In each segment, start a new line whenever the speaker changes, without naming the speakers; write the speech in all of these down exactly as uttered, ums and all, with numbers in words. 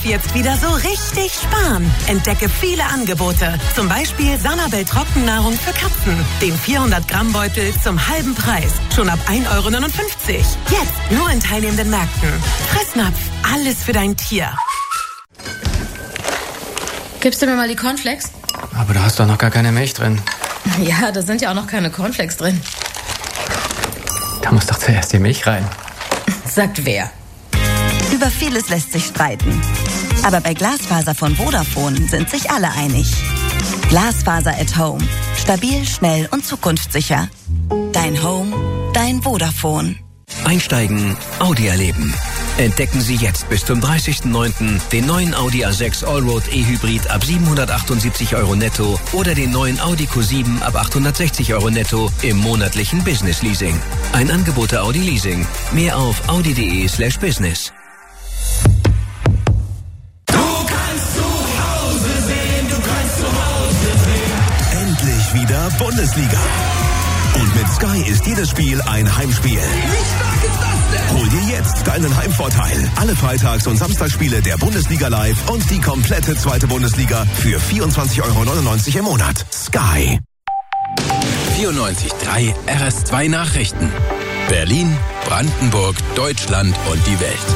jetzt wieder so richtig sparen. Entdecke viele Angebote. Zum Beispiel Sanabel Trockennahrung für Katzen. Den vierhundert Gramm Beutel zum halben Preis. Schon ab ein Euro neunundfünfzig. Jetzt nur in teilnehmenden Märkten. Fressnapf. Alles für dein Tier.
Gibst du mir mal die Cornflakes?
Aber da hast doch noch gar keine Milch drin.
Ja, da sind ja auch noch keine Cornflakes drin.
Da muss doch zuerst die Milch rein.
Sagt wer?
Über vieles lässt sich streiten. Aber bei Glasfaser von Vodafone sind sich alle einig. Glasfaser at Home. Stabil, schnell und zukunftssicher. Dein Home, dein Vodafone.
Einsteigen, Audi erleben. Entdecken Sie jetzt bis zum dreißigsten neunten den neuen Audi A sechs Allroad E-Hybrid ab siebenhundertachtundsiebzig Euro netto oder den neuen Audi Q sieben ab achthundertsechzig Euro netto im monatlichen Business Leasing. Ein Angebot der Audi Leasing. Mehr auf audi.de slash business.
Du kannst zu Hause sehen, du kannst zu Hause sehen.
Endlich wieder Bundesliga. Und mit Sky ist jedes Spiel ein Heimspiel.
Wie stark ist das denn?
Hol dir jetzt deinen Heimvorteil. Alle Freitags- und Samstagsspiele der Bundesliga live und die komplette zweite Bundesliga für vierundzwanzig Euro neunundneunzig im Monat. Sky.
vierundneunzig Komma drei R S zwei Nachrichten. Berlin, Brandenburg, Deutschland und die Welt.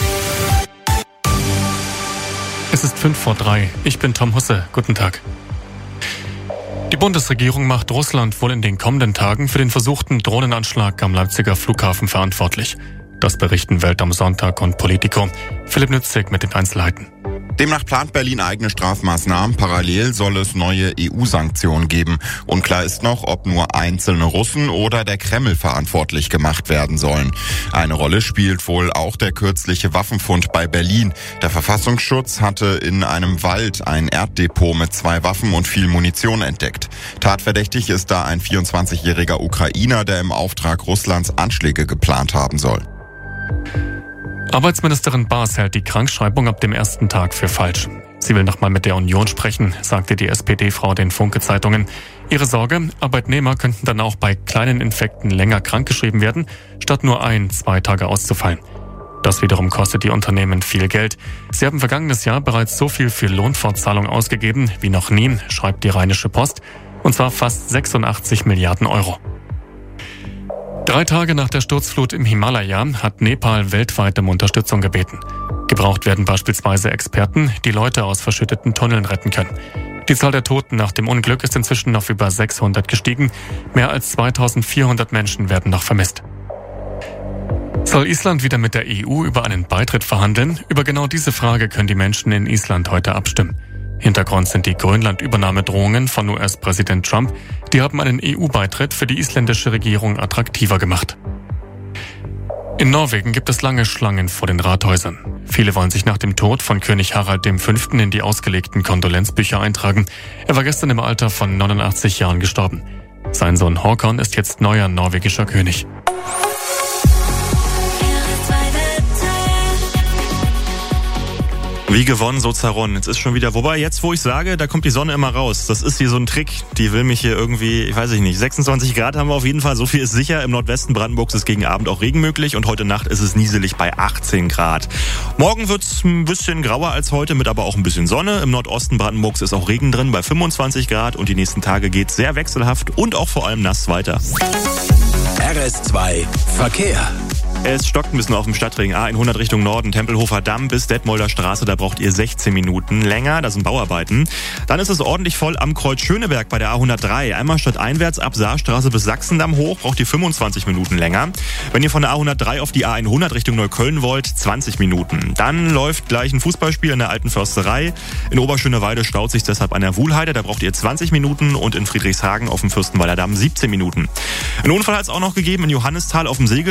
Es ist fünf vor drei. Ich bin Tom Husse. Guten Tag. Die Bundesregierung macht Russland wohl in den kommenden Tagen für den versuchten Drohnenanschlag am Leipziger Flughafen verantwortlich. Das berichten Welt am Sonntag und Politico. Philipp Nützig mit den Einzelheiten.
Demnach plant Berlin eigene Strafmaßnahmen. Parallel soll es neue E U-Sanktionen geben. Unklar ist noch, ob nur einzelne Russen oder der Kreml verantwortlich gemacht werden sollen. Eine Rolle spielt wohl auch der kürzliche Waffenfund bei Berlin. Der Verfassungsschutz hatte in einem Wald ein Erddepot mit zwei Waffen und viel Munition entdeckt. Tatverdächtig ist da ein vierundzwanzigjähriger Ukrainer, der im Auftrag Russlands Anschläge geplant haben soll.
Arbeitsministerin Baas hält die Krankschreibung ab dem ersten Tag für falsch. Sie will nochmal mit der Union sprechen, sagte die S P D-Frau den Funke-Zeitungen. Ihre Sorge, Arbeitnehmer könnten dann auch bei kleinen Infekten länger krankgeschrieben werden, statt nur ein, zwei Tage auszufallen. Das wiederum kostet die Unternehmen viel Geld. Sie haben vergangenes Jahr bereits so viel für Lohnfortzahlung ausgegeben wie noch nie, schreibt die Rheinische Post, und zwar fast sechsundachtzig Milliarden Euro. Drei Tage nach der Sturzflut im Himalaya hat Nepal weltweit um Unterstützung gebeten. Gebraucht werden beispielsweise Experten, die Leute aus verschütteten Tunneln retten können. Die Zahl der Toten nach dem Unglück ist inzwischen auf über sechshundert gestiegen. Mehr als zweitausendvierhundert Menschen werden noch vermisst. Soll Island wieder mit der E U über einen Beitritt verhandeln? Über genau diese Frage können die Menschen in Island heute abstimmen. Hintergrund sind die Grönland-Übernahmedrohungen von U S-Präsident Trump. Die haben einen E U-Beitritt für die isländische Regierung attraktiver gemacht. In Norwegen gibt es lange Schlangen vor den Rathäusern. Viele wollen sich nach dem Tod von König Harald der Fünfte in die ausgelegten Kondolenzbücher eintragen. Er war gestern im Alter von neunundachtzig Jahren gestorben. Sein Sohn Håkon ist jetzt neuer norwegischer König.
Wie gewonnen, so zerronnen. Jetzt ist schon wieder, wobei jetzt, wo ich sage, da kommt die Sonne immer raus. Das ist hier so ein Trick. Die will mich hier irgendwie, ich weiß ich nicht, sechsundzwanzig Grad haben wir auf jeden Fall. So viel ist sicher. Im Nordwesten Brandenburgs ist gegen Abend auch Regen möglich und heute Nacht ist es nieselig bei achtzehn Grad. Morgen wird's ein bisschen grauer als heute, mit aber auch ein bisschen Sonne. Im Nordosten Brandenburgs ist auch Regen drin bei fünfundzwanzig Grad und die nächsten Tage geht's sehr wechselhaft und auch vor allem nass weiter.
R S zwei Verkehr.
Es stockt ein bisschen auf dem Stadtring A hundert Richtung Norden, Tempelhofer Damm bis Detmolder Straße, da braucht ihr sechzehn Minuten länger, da sind Bauarbeiten. Dann ist es ordentlich voll am Kreuz Schöneberg bei der A hundertdrei. Einmal stadteinwärts ab Saarstraße bis Sachsendamm hoch, braucht ihr fünfundzwanzig Minuten länger. Wenn ihr von der A hundertdrei auf die A hundert Richtung Neukölln wollt, zwanzig Minuten. Dann läuft gleich ein Fußballspiel in der Alten Försterei. In Oberschöneweide staut sich deshalb an der Wuhlheide, da braucht ihr zwanzig Minuten und in Friedrichshagen auf dem Fürstenwalder Damm siebzehn Minuten. Ein Unfall hat es auch noch gegeben in Johannisthal auf dem Segel.